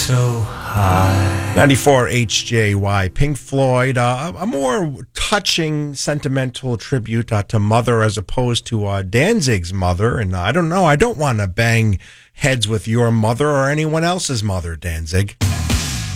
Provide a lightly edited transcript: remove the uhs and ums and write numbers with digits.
so high. 94 HJY, Pink Floyd, a more touching, sentimental tribute to Mother as opposed to Danzig's mother. And I don't know, I don't want to bang heads with your mother or anyone else's mother, Danzig.